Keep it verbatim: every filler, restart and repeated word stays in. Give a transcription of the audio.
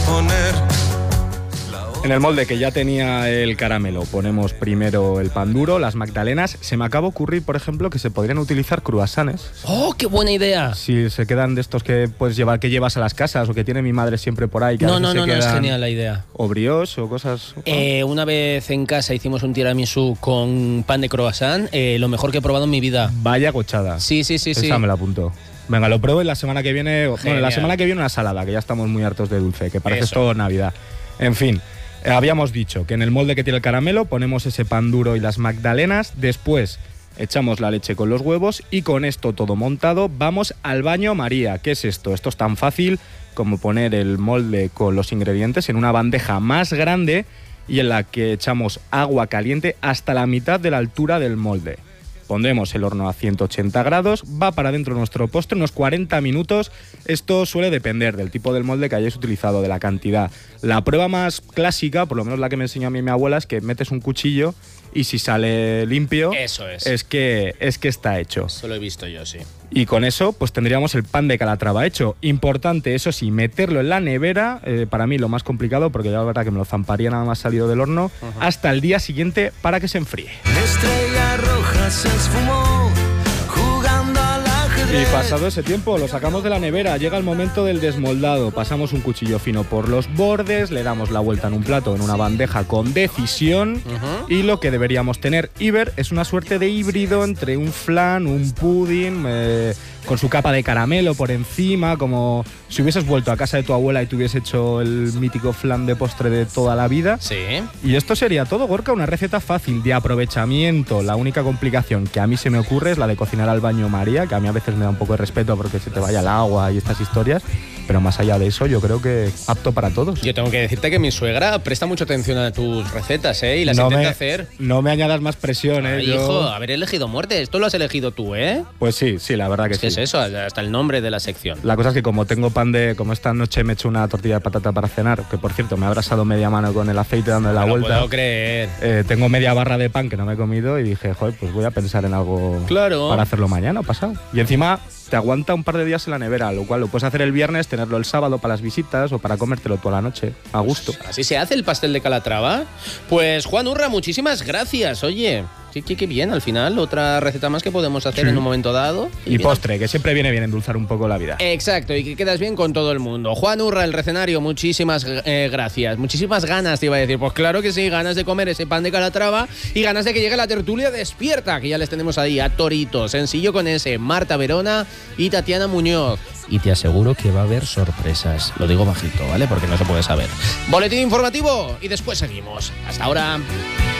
poner. En el molde que ya tenía el caramelo ponemos primero el pan duro, las magdalenas. Se me acaba de ocurrir, por ejemplo, que se podrían utilizar cruasanes. ¡Oh, qué buena idea! Si se quedan de estos que puedes llevar, que llevas a las casas o que tiene mi madre siempre por ahí. Que No, a no, veces no, se no, es quedan, genial la idea. O brioche o cosas. Eh, una vez en casa hicimos un tiramisú con pan de croissant, eh, lo mejor que he probado en mi vida. Vaya gochada. Sí, sí, sí, Esa sí. me la apunto. Venga, lo pruebo y la semana que viene. Genial. Bueno, la semana que viene una salada, que ya estamos muy hartos de dulce, que parece Eso. todo Navidad. En fin. Eh, habíamos dicho que en el molde que tiene el caramelo ponemos ese pan duro y las magdalenas, después echamos la leche con los huevos y con esto todo montado vamos al baño María. ¿Qué es esto? Esto es tan fácil como poner el molde con los ingredientes en una bandeja más grande y en la que echamos agua caliente hasta la mitad de la altura del molde. Pondremos el horno a ciento ochenta grados, va para adentro nuestro postre unos cuarenta minutos. Esto suele depender del tipo del molde que hayáis utilizado, de la cantidad. La prueba más clásica, por lo menos la que me enseñó a mí mi abuela, es que metes un cuchillo y si sale limpio, Eso es. es que, es que está hecho. Eso lo he visto yo, sí. Y con eso pues tendríamos el pan de Calatrava hecho. Importante, eso sí, meterlo en la nevera, eh, para mí lo más complicado, porque ya la verdad que me lo zamparía nada más salido del horno, uh-huh. hasta el día siguiente para que se enfríe. Estrella roja se esfumó jugando al ajedrez. Y pasado ese tiempo lo sacamos de la nevera, llega el momento del desmoldado, pasamos un cuchillo fino por los bordes, le damos la vuelta en un plato, en una bandeja con decisión, uh-huh. y lo que deberíamos tener Iber es una suerte de híbrido entre un flan, un pudding, eh, con su capa de caramelo por encima, como si hubieses vuelto a casa de tu abuela y te hubiese hecho el mítico flan de postre de toda la vida. Sí. Y esto sería todo, Gorka, una receta fácil de aprovechamiento. La única complicación que a mí se me ocurre es la de cocinar al baño María, que a mí a veces me da un poco de respeto porque se te vaya el agua y estas historias. Pero más allá de eso, yo creo que apto para todos. Yo tengo que decirte que mi suegra presta mucha atención a tus recetas, ¿eh? Y las no intenta me, hacer. No me añadas más presión, ¿eh? Ay, yo... hijo, haber elegido muerte. Esto lo has elegido tú, ¿eh? Pues sí, sí, la verdad que es que sí. es eso, hasta el nombre de la sección. La cosa es que como tengo pan de... Como esta noche me he hecho una tortilla de patata para cenar, que por cierto me ha abrasado media mano con el aceite dándole la no vuelta. No puedo creer. Eh, tengo media barra de pan que no me he comido y dije, joder, pues voy a pensar en algo claro. para hacerlo mañana o pasado. Y encima te aguanta un par de días en la nevera, lo cual lo puedes hacer el viernes, tenerlo el sábado para las visitas o para comértelo toda la noche, a gusto. ¿Así se hace el pastel de Calatrava? Pues Juan Urra, muchísimas gracias, oye. Qué, qué, qué bien, al final, otra receta más que podemos hacer sí. en un momento dado. Y, y postre, bien. Que siempre viene bien endulzar un poco la vida. Exacto, y que quedas bien con todo el mundo. Juan Urra, el recenario, muchísimas eh, gracias. Muchísimas ganas, te iba a decir. Pues claro que sí, ganas de comer ese pan de Calatrava y ganas de que llegue la tertulia despierta, que ya les tenemos ahí a Torito, Sencillo con ese, Marta Verona y Tatiana Muñoz. Y te aseguro que va a haber sorpresas. Lo digo bajito, ¿vale? Porque no se puede saber. Boletín informativo y después seguimos. Hasta ahora.